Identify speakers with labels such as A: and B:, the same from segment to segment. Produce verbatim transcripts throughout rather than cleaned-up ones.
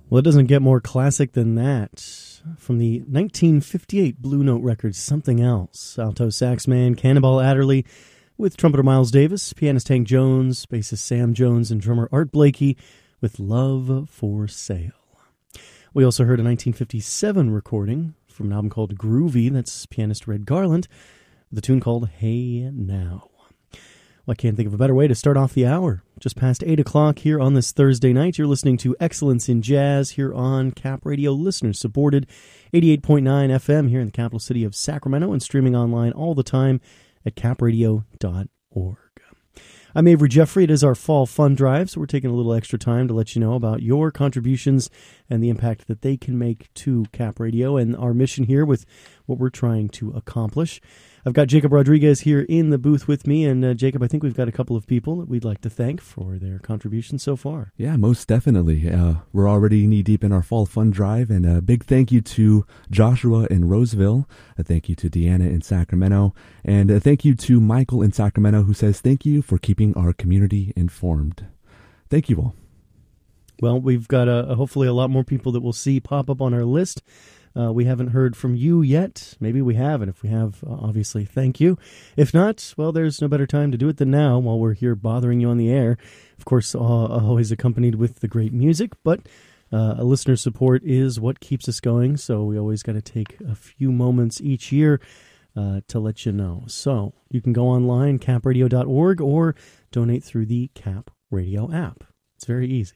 A: Well, it doesn't get more classic than that. From the nineteen fifty-eight Blue Note record, Something Else. Alto sax man Cannonball Adderley with trumpeter Miles Davis, pianist Hank Jones, bassist Sam Jones, and drummer Art Blakey with Love for Sale. We also heard a nineteen fifty-seven recording from an album called Groovy. That's pianist Red Garland with a tune called Hey Now. Well, I can't think of a better way to start off the hour. Just past eight o'clock here on this Thursday night. You're listening to Excellence in Jazz here on Cap Radio, listener-supported eighty-eight point nine F M here in the capital city of Sacramento and streaming online all the time at cap radio dot org. I'm Avery Jeffrey. It is our Fall Fund Drive, so we're taking a little extra time to let you know about your contributions and the impact that they can make to Cap Radio and our mission here with what we're trying to accomplish. I've got Jacob Rodriguez here in the booth with me, and uh, Jacob, I think we've got a couple of people that we'd like to thank for their contributions so far.
B: Yeah, most definitely. Uh, we're already knee-deep in our Fall Fund Drive, and a big thank you to Joshua in Roseville, a thank you to Deanna in Sacramento, and a thank you to Michael in Sacramento, who says thank you for keeping our community informed. Thank you all.
A: Well, we've got uh, hopefully a lot more people that we'll see pop up on our list. Uh, we haven't heard from you yet. Maybe we have, and if we have, uh, obviously, thank you. If not, well, there's no better time to do it than now while we're here bothering you on the air. Of course, uh, always accompanied with the great music, but uh, a listener support is what keeps us going, so we always got to take a few moments each year uh, to let you know. So you can go online, cap radio dot org, or donate through the Cap Radio app. It's very easy.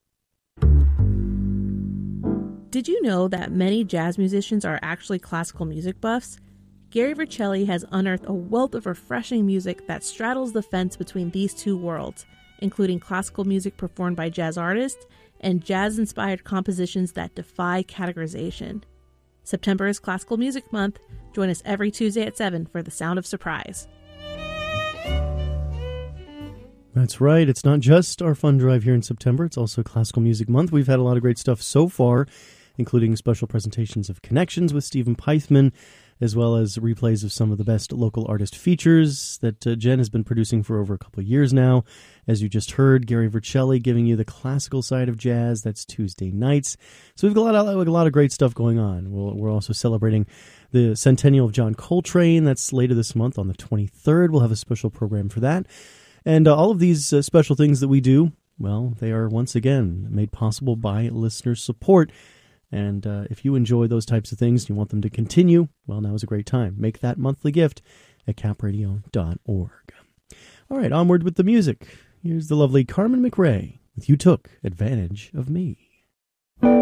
C: Did you know that many jazz musicians are actually classical music buffs? Gary Vercelli has unearthed a wealth of refreshing music that straddles the fence between these two worlds, including classical music performed by jazz artists and jazz-inspired compositions that defy categorization. September is Classical Music Month. Join us every Tuesday at seven for The Sound of Surprise.
A: That's right. It's not just our fund drive here in September. It's also Classical Music Month. We've had a lot of great stuff so far, including special presentations of Connections with Stephen Peithman, as well as replays of some of the best local artist features that uh, Jen has been producing for over a couple of years now. As you just heard, Gary Vercelli giving you the classical side of jazz. That's Tuesday nights. So we've got a lot of, a lot of great stuff going on. We'll, we're also celebrating the centennial of John Coltrane. That's later this month on the twenty-third. We'll have a special program for that. And uh, all of these uh, special things that we do, well, they are once again made possible by listener support. And uh, if you enjoy those types of things and you want them to continue, well, now is a great time. Make that monthly gift at cap radio dot org. All right, onward with the music. Here's the lovely Carmen McRae with You Took Advantage of Me.